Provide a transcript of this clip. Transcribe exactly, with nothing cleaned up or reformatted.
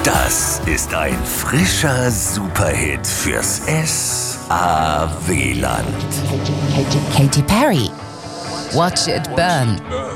Das ist ein frischer Superhit fürs S A W-Land. Katy Perry. Watch it burn.